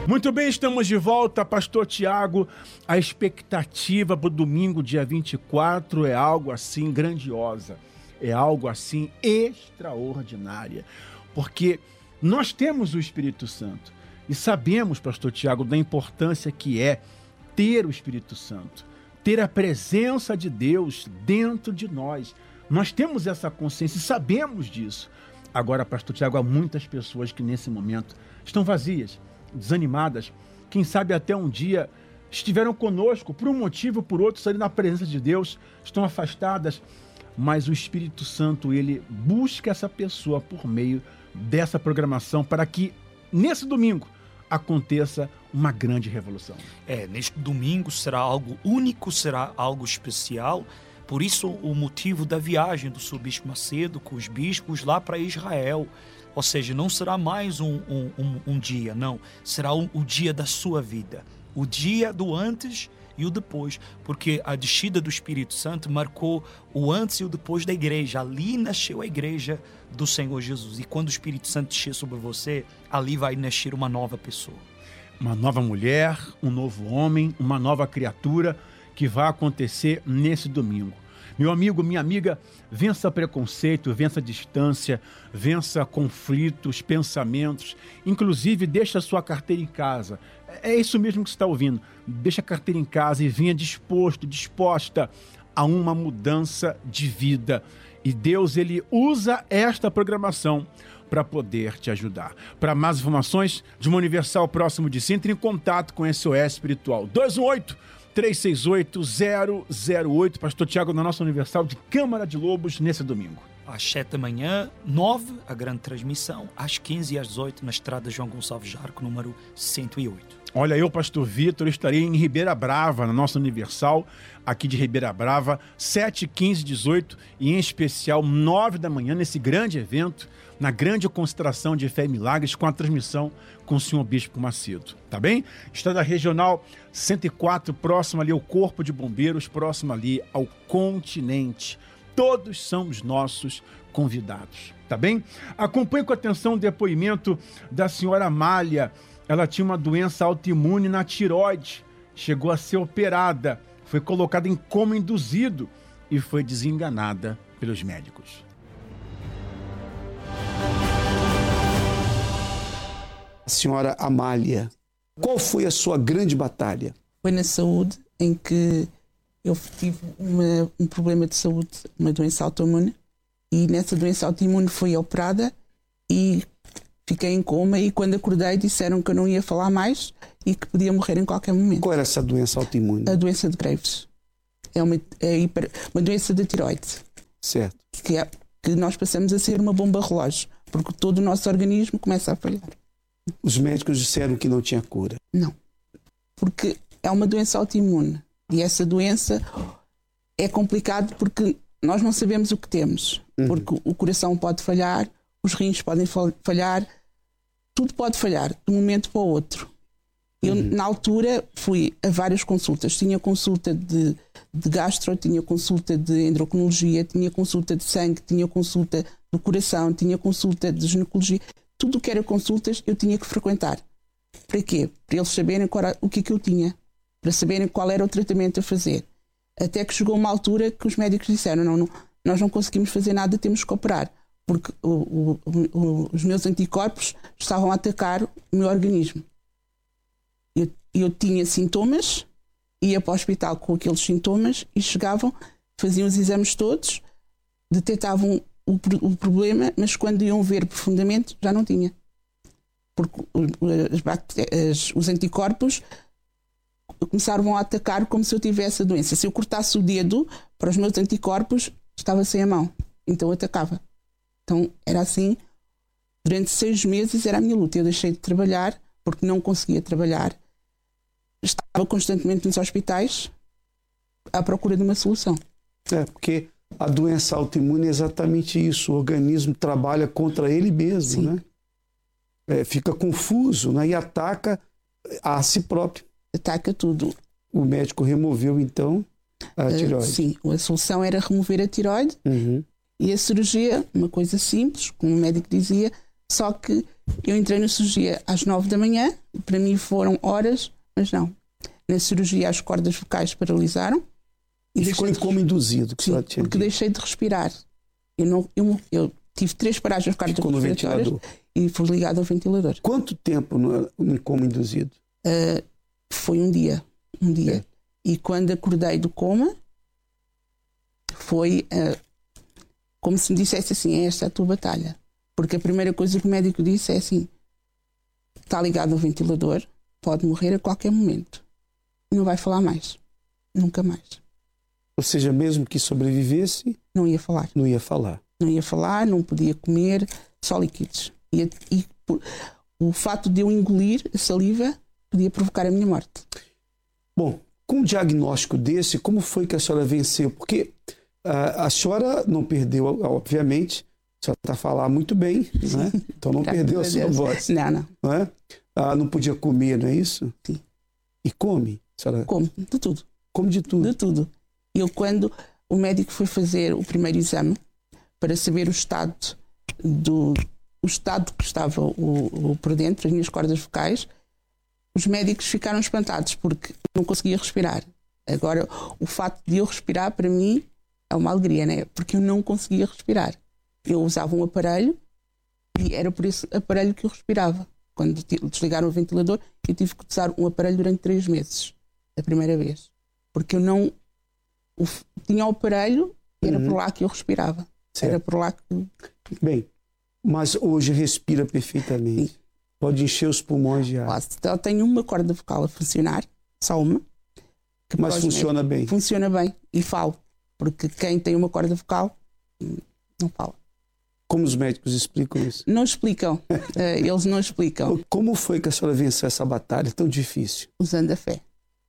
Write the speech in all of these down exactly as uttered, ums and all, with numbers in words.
Muito bem, estamos de volta, Pastor Tiago. A expectativa para o domingo, dia vinte e quatro, é algo assim grandiosa, é algo assim extraordinária, porque nós temos o Espírito Santo e sabemos, Pastor Tiago, da importância que é ter o Espírito Santo, ter a presença de Deus dentro de nós. Nós temos essa consciência e sabemos disso. Agora, Pastor Tiago, há muitas pessoas que nesse momento estão vazias, desanimadas, quem sabe até um dia estiveram conosco por um motivo ou por outro, saíram na presença de Deus, estão afastadas, mas o Espírito Santo, ele busca essa pessoa por meio dessa programação para que nesse domingo aconteça uma grande revolução. É, neste domingo será algo único, será algo especial. Por isso o motivo da viagem do Sr. Bispo Macedo com os bispos lá para Israel. Ou seja, não será mais um, um, um, um dia, não. Será um, o dia da sua vida. O dia do antes e o depois. Porque a descida do Espírito Santo marcou o antes e o depois da igreja. Ali nasceu a igreja do Senhor Jesus. E quando o Espírito Santo descer sobre você, ali vai nascer uma nova pessoa. Uma nova mulher, um novo homem, uma nova criatura que vai acontecer nesse domingo. Meu amigo, minha amiga, vença preconceito, vença distância, vença conflitos, pensamentos, inclusive deixa a sua carteira em casa. É isso mesmo que você está ouvindo. Deixa a carteira em casa e venha disposto, disposta a uma mudança de vida. E Deus, ele usa esta programação para poder te ajudar. Para mais informações de uma Universal próximo de si, entre em contato com S O S Espiritual. dois um oito, três seis oito, zero zero oito. Pastor Tiago, na nossa Universal de Câmara de Lobos, nesse domingo. Às sete da manhã, nove, a grande transmissão. Às quinze e às dezoito, na estrada João Gonçalves Jarco, número cento e oito. Olha, eu, Pastor Vitor, estarei em Ribeira Brava, na nossa Universal, aqui de Ribeira Brava, sete, quinze, dezoito e, em especial, nove da manhã, nesse grande evento, na grande concentração de Fé e Milagres, com a transmissão com o senhor Bispo Macedo, tá bem? Estrada Regional cento e quatro, próximo ali ao Corpo de Bombeiros, próximo ali ao Continente. Todos são os nossos convidados, tá bem? Acompanhe com atenção o depoimento da senhora Amália. Ela tinha uma doença autoimune na tireoide, chegou a ser operada, foi colocada em coma induzido e foi desenganada pelos médicos. Senhora Amália, qual foi a sua grande batalha? Foi na saúde, em que eu tive uma, um problema de saúde, uma doença autoimune, e nessa doença autoimune fui operada e fiquei em coma, e quando acordei disseram que eu não ia falar mais e que podia morrer em qualquer momento. Qual era essa doença autoimune? A doença de Graves. É uma, é hiper, uma doença da tireoide. Certo. Que, é, que nós passamos a ser uma bomba relógio, porque todo o nosso organismo começa a falhar. Os médicos disseram que não tinha cura. Não, porque é uma doença autoimune e essa doença é complicado porque nós não sabemos o que temos, uhum. Porque o coração pode falhar, os rins podem falhar, tudo pode falhar de um momento para o outro. Eu, uhum. Na altura, fui a várias consultas. Tinha consulta de, de gastro, tinha consulta de endocrinologia, tinha consulta de sangue, tinha consulta do coração, tinha consulta de ginecologia. Tudo o que era consultas eu tinha que frequentar. Para quê? Para eles saberem qual era, o que é que eu tinha. Para saberem qual era o tratamento a fazer. Até que chegou uma altura que os médicos disseram, não, não, nós não conseguimos fazer nada, temos que operar. Porque o, o, o, os meus anticorpos estavam a atacar o meu organismo. Eu, eu tinha sintomas, ia para o hospital com aqueles sintomas e chegavam, faziam os exames todos, detectavam O, o problema, mas quando iam ver profundamente já não tinha, porque as, as, os anticorpos começaram a atacar como se eu tivesse a doença. Se eu cortasse o dedo para os meus anticorpos, estava sem a mão, então atacava. Então era assim durante seis meses, era a minha luta. Eu deixei de trabalhar porque não conseguia trabalhar, estava constantemente nos hospitais à procura de uma solução. É, porque a doença autoimune é exatamente isso. O organismo trabalha contra ele mesmo, Sim. né? É, fica confuso, né? E ataca a si próprio. Ataca tudo. O médico removeu, então, a uh, tireoide. Sim, a solução era remover a tireoide. Uhum. E a cirurgia, uma coisa simples, como o médico dizia, Só que eu entrei na cirurgia às nove da manhã, para mim foram horas, mas não. Na cirurgia as cordas vocais paralisaram. E ficou em coma induzido, que sim, só tinha porque dito. deixei de respirar. Eu, não, eu, eu tive três paragens cardiorrespiratórias e fui ligado ao ventilador. Quanto tempo no, no coma induzido? Uh, foi um dia. Um dia. É. E quando acordei do coma, foi uh, como se me dissesse assim, esta é a tua batalha. Porque a primeira coisa que o médico disse é assim, está ligado ao ventilador, pode morrer a qualquer momento. E não vai falar mais. Nunca mais. Ou seja, mesmo que sobrevivesse... Não ia falar. Não ia falar. Não ia falar, não podia comer, só líquidos. E, e por, o fato de eu engolir a saliva podia provocar a minha morte. Bom, com um diagnóstico desse, como foi que a senhora venceu? Porque uh, a senhora não perdeu, obviamente, a senhora está a falar muito bem, né? Então não perdeu a sua voz. Não, não. Não, é? uh, não podia comer, não é isso? Sim. E come? A senhora... Come, de tudo. Come de tudo? De tudo. Eu, quando o médico foi fazer o primeiro exame para saber o estado do o estado que estava o, o por dentro, as minhas cordas vocais, os médicos ficaram espantados porque não conseguia respirar. Agora, o facto de eu respirar, para mim, é uma alegria, né? Porque eu não conseguia respirar. Eu usava um aparelho e era por esse aparelho que eu respirava. Quando desligaram o ventilador, eu tive que usar um aparelho durante três meses, a primeira vez. Porque eu não... O, tinha o aparelho, era uhum. por lá que eu respirava. Certo. Era por lá que... Bem, mas hoje respira perfeitamente. Sim. Pode encher os pulmões de ar. Quase. Então, tenho uma corda vocal a funcionar, só uma. Que mas funciona bem. Funciona bem. E falo. Porque quem tem uma corda vocal, não fala. Como os médicos explicam isso? Não explicam. Eles não explicam. Como foi que a senhora venceu essa batalha tão difícil? Usando a fé.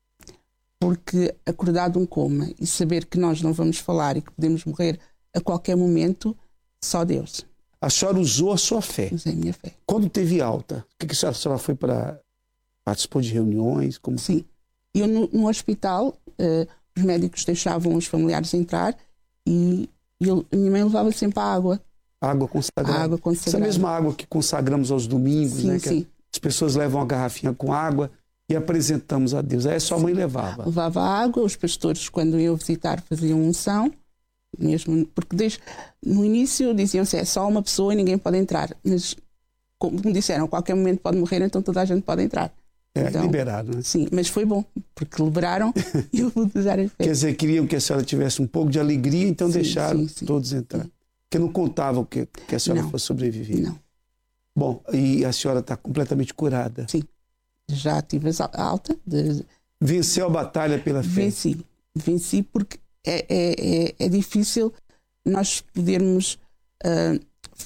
Porque acordar de um coma e saber que nós não vamos falar e que podemos morrer a qualquer momento, só Deus. A senhora usou a sua fé? Usei a minha fé. Quando teve alta, o que, que a senhora, a senhora foi para... Participou de reuniões? Como... Sim. Eu no, no hospital, uh, os médicos deixavam os familiares entrar e eu, a minha mãe levava sempre a água. Água consagrada. A água consagrada. Essa mesma água que consagramos aos domingos, sim, né? Sim. Que as pessoas levam uma garrafinha com água e apresentamos a Deus. Aí a sua sim. mãe levava. Levava a água, os pastores, quando eu visitar, faziam unção. Mesmo, porque desde, no início diziam-se é só uma pessoa e ninguém pode entrar. Mas, como disseram, a qualquer momento pode morrer, então toda a gente pode entrar. É, então, liberado, né? Sim, mas foi bom, porque liberaram e eu vou usar a fé. Quer dizer, queriam que a senhora tivesse um pouco de alegria, então sim, deixaram sim, sim. todos entrar. Sim. Porque não contavam que, que a senhora não, fosse sobreviver. Não. Bom, e a senhora está completamente curada? Sim. Já tive a alta. De... Venceu a batalha pela fé? Venci. Venci porque é, é, é, é difícil nós podermos uh,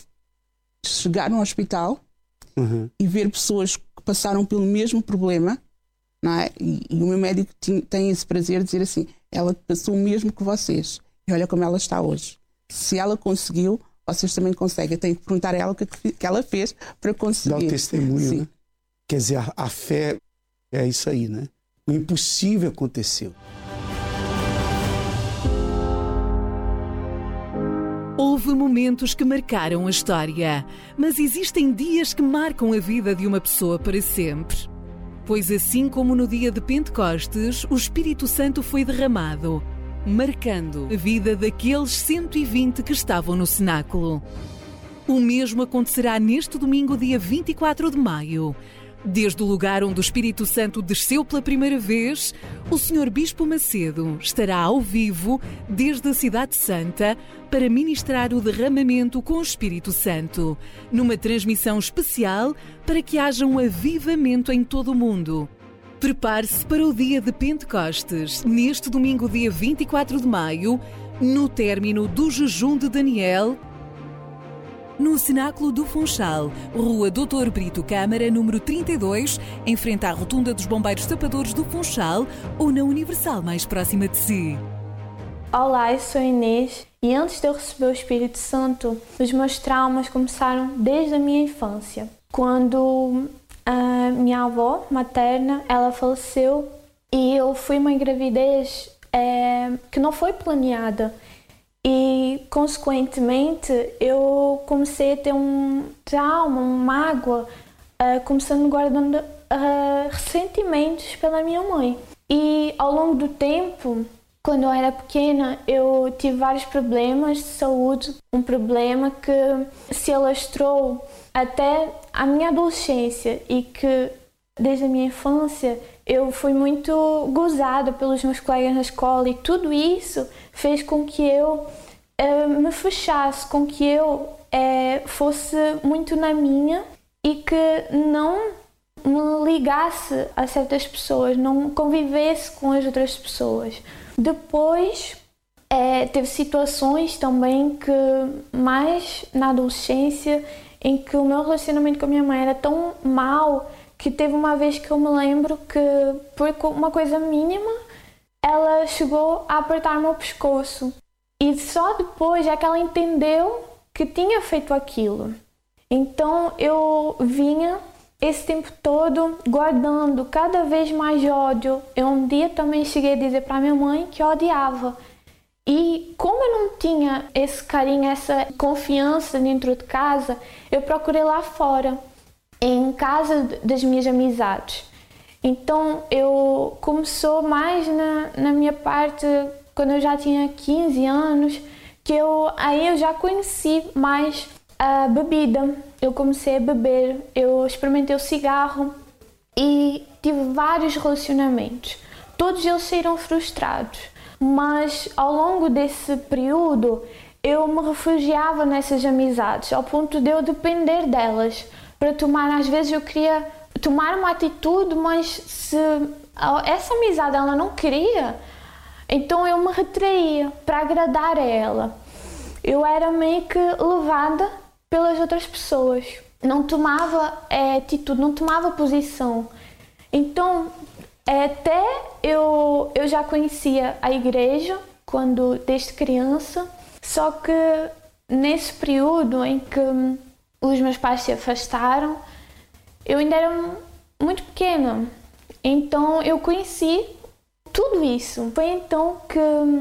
chegar no hospital uhum. e ver pessoas que passaram pelo mesmo problema, não é? E, e o meu médico tem, tem esse prazer de dizer assim, ela passou o mesmo que vocês e olha como ela está hoje. Se ela conseguiu, vocês também conseguem. Eu tenho que perguntar a ela o que, que ela fez para conseguir. Dá o testemunho, sim. Né? Quer dizer, a, a fé é isso aí, né? O impossível aconteceu. Houve momentos que marcaram a história, mas existem dias que marcam a vida de uma pessoa para sempre. Pois assim como no dia de Pentecostes, o Espírito Santo foi derramado, marcando a vida daqueles cento e vinte que estavam no cenáculo. O mesmo acontecerá neste domingo, dia vinte e quatro de maio. Desde o lugar onde o Espírito Santo desceu pela primeira vez, o senhor Bispo Macedo estará ao vivo desde a Cidade Santa para ministrar o derramamento com o Espírito Santo, numa transmissão especial para que haja um avivamento em todo o mundo. Prepare-se para o dia de Pentecostes, neste domingo, dia vinte e quatro de maio, no término do jejum de Daniel, no Cenáculo do Funchal, Rua doutor Brito Câmara, número trinta e dois, em frente à Rotunda dos Bombeiros Tapadores do Funchal ou na Universal mais próxima de si. Olá, eu sou Inês e antes de eu receber o Espírito Santo, os meus traumas começaram desde a minha infância. Quando a minha avó materna, ela faleceu e eu fui uma gravidez é, que não foi planeada. e, consequentemente, eu comecei a ter um trauma, uma mágoa, uh, começando guardando uh, ressentimentos pela minha mãe. E, ao longo do tempo, quando eu era pequena, eu tive vários problemas de saúde, um problema que se alastrou até a minha adolescência e que, desde a minha infância, eu fui muito gozada pelos meus colegas na escola, e tudo isso fez com que eu uh, me fechasse, com que eu uh, fosse muito na minha e que não me ligasse a certas pessoas, não convivesse com as outras pessoas. Depois, uh, teve situações também que, mais na adolescência, em que o meu relacionamento com a minha mãe era tão mau que teve uma vez que eu me lembro que, por uma coisa mínima, ela chegou a apertar o meu pescoço. E só depois é que ela entendeu que tinha feito aquilo. Então eu vinha esse tempo todo guardando cada vez mais ódio. Eu um dia também cheguei a dizer para a minha mãe que eu odiava. E como eu não tinha esse carinho, essa confiança dentro de casa, eu procurei lá fora, em casa das minhas amizades. Então eu começou mais na, na minha parte, quando eu já tinha quinze anos, que eu, aí eu já conheci mais a bebida. Eu comecei a beber, eu experimentei o cigarro e tive vários relacionamentos. Todos eles saíram frustrados, mas ao longo desse período eu me refugiava nessas amizades, ao ponto de eu depender delas para tomar. Às vezes eu queria tomar uma atitude, mas se essa amizade ela não queria, então eu me retraía para agradar a ela. Eu era meio que levada pelas outras pessoas, não tomava é, atitude, não tomava posição. Então até eu, eu já conhecia a igreja quando, desde criança, só que nesse período em que os meus pais se afastaram, eu ainda era muito pequena, então eu conheci tudo isso. Foi então que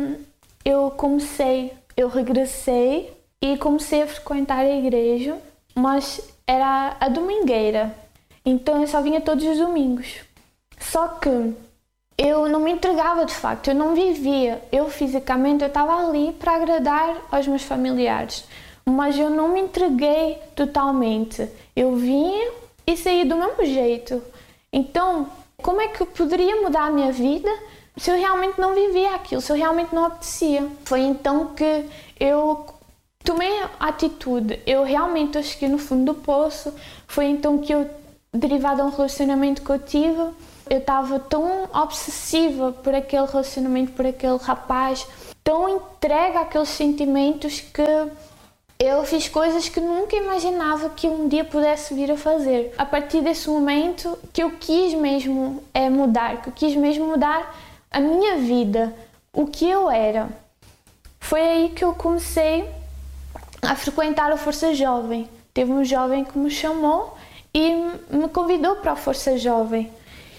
eu comecei, eu regressei e comecei a frequentar a igreja, mas era a domingueira, então eu só vinha todos os domingos. Só que eu não me entregava de facto, eu não vivia, eu fisicamente eu estava ali para agradar aos meus familiares, mas eu não me entreguei totalmente. Eu vinha e saía do mesmo jeito. Então, como é que eu poderia mudar a minha vida se eu realmente não vivia aquilo, se eu realmente não apetecia? Foi então que eu tomei a atitude, eu realmente eu cheguei no fundo do poço. Foi então que eu, derivado a um relacionamento que eu tive, eu estava tão obsessiva por aquele relacionamento, por aquele rapaz, tão entregue àqueles sentimentos, que eu fiz coisas que nunca imaginava que um dia pudesse vir a fazer. A partir desse momento que eu quis mesmo é, mudar, que eu quis mesmo mudar a minha vida, o que eu era. Foi aí que eu comecei a frequentar a Força Jovem. Teve um jovem que me chamou e me convidou para a Força Jovem.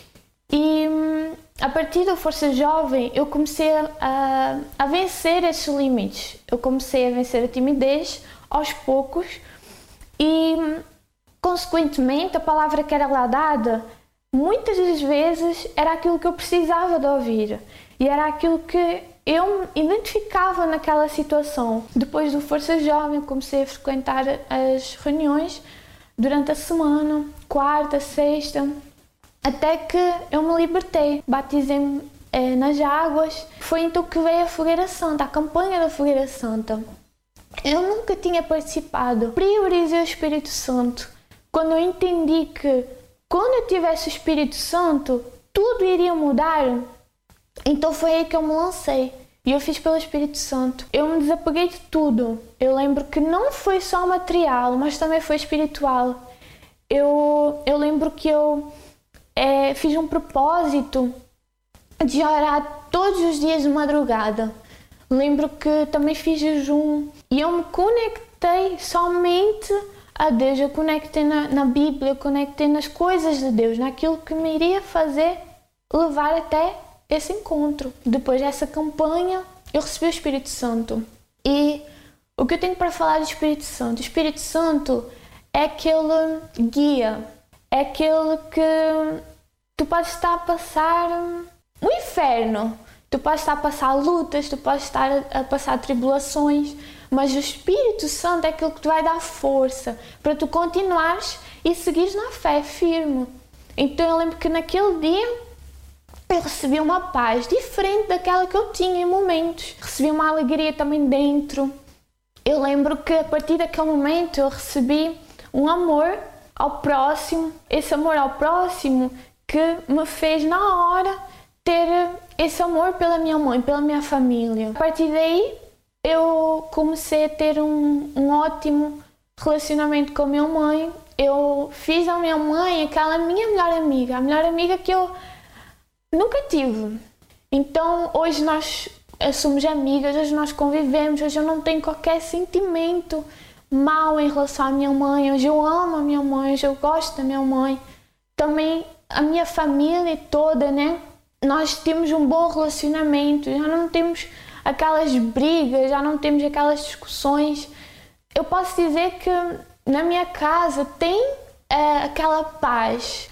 E a partir da Força Jovem eu comecei a, a vencer esses limites. Eu comecei a vencer a timidez aos poucos e, consequentemente, a palavra que era lá dada, muitas das vezes era aquilo que eu precisava de ouvir e era aquilo que eu me identificava naquela situação. Depois do Força Jovem comecei a frequentar as reuniões durante a semana, quarta, sexta, até que eu me libertei, batizei-me eh, nas águas. Foi então que veio a Fogueira Santa, a campanha da Fogueira Santa. Eu nunca tinha participado. Priorizei o Espírito Santo. Quando eu entendi que quando eu tivesse o Espírito Santo, tudo iria mudar, então foi aí que eu me lancei. E eu fiz pelo Espírito Santo. Eu me desapeguei de tudo. Eu lembro que não foi só material, mas também foi espiritual. Eu, eu lembro que eu É, fiz um propósito de orar todos os dias de madrugada. Lembro que também fiz jejum e eu me conectei somente a Deus. Eu conectei na, na Bíblia, eu conectei nas coisas de Deus, naquilo que me iria fazer levar até esse encontro. Depois dessa campanha, eu recebi o Espírito Santo E o que eu tenho para falar do Espírito Santo? O Espírito Santo é aquele guia, é aquele que tu podes estar a passar um inferno, tu podes estar a passar lutas, tu podes estar a passar tribulações, mas o Espírito Santo é aquele que te vai dar força para tu continuares e seguires na fé firme. Então eu lembro que naquele dia eu recebi uma paz diferente daquela que eu tinha em momentos. Recebi uma alegria também dentro. Eu lembro que a partir daquele momento eu recebi um amor ao próximo, esse amor ao próximo que me fez na hora ter esse amor pela minha mãe, pela minha família. A partir daí eu comecei a ter um, um ótimo relacionamento com a minha mãe. Eu fiz a minha mãe aquela minha melhor amiga, a melhor amiga que eu nunca tive. Então hoje nós somos amigas, hoje nós convivemos, hoje eu não tenho qualquer sentimento mau em relação à minha mãe, hoje eu amo a minha mãe, hoje eu gosto da minha mãe. Também a minha família toda, né? Nós temos um bom relacionamento, já não temos aquelas brigas, já não temos aquelas discussões. Eu posso dizer que na minha casa tem é, aquela paz.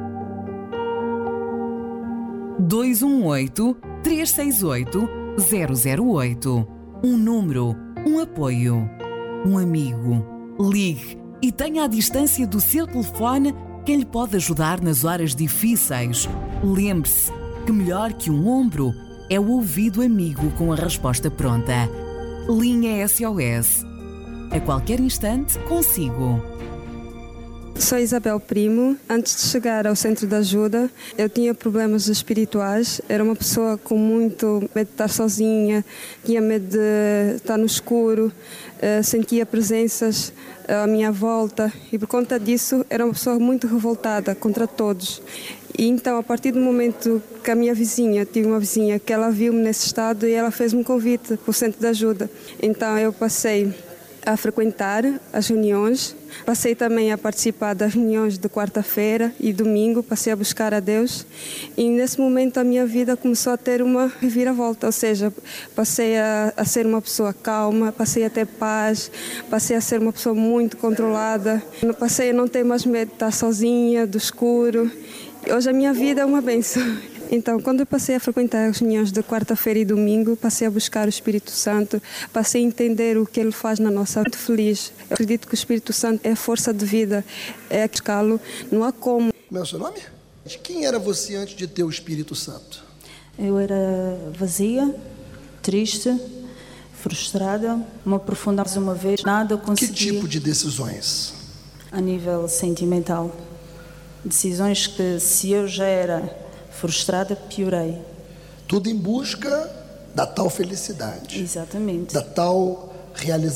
dois um oito, três seis oito, zero zero oito. Um número, um apoio, um amigo. Ligue e tenha à distância do seu telefone quem lhe pode ajudar nas horas difíceis. Lembre-se que melhor que um ombro é o ouvido amigo com a resposta pronta. Linha S O S. A qualquer instante, consigo. Sou Isabel Primo. Antes de chegar ao centro de ajuda, eu tinha problemas espirituais. Era uma pessoa com muito medo de estar sozinha, tinha medo de estar no escuro, sentia presenças à minha volta e por conta disso era uma pessoa muito revoltada contra todos. E então, a partir do momento que a minha vizinha, tive uma vizinha que ela viu-me nesse estado e ela fez-me um convite para o centro de ajuda. Então eu passei a frequentar as reuniões, passei também a participar das reuniões de quarta-feira e domingo, passei a buscar a Deus e nesse momento a minha vida começou a ter uma reviravolta, ou seja, passei a, a ser uma pessoa calma, passei a ter paz, passei a ser uma pessoa muito controlada, passei a não ter mais medo de estar sozinha, do escuro. Hoje a minha vida é uma bênção. Então, quando eu passei a frequentar as reuniões de quarta-feira e domingo, passei a buscar o Espírito Santo, passei a entender o que Ele faz na nossa vida. Muito feliz. Eu acredito que o Espírito Santo é a força de vida, é buscá-lo, não há como. Como é o seu nome? Quem era você antes de ter o Espírito Santo? Eu era vazia, triste, frustrada, me aprofundar mais uma vez, nada conseguia. Que tipo de decisões? A nível sentimental. Decisões que, se eu já era frustrada, piorei. Tudo em busca da tal felicidade. Exatamente. Da tal realização.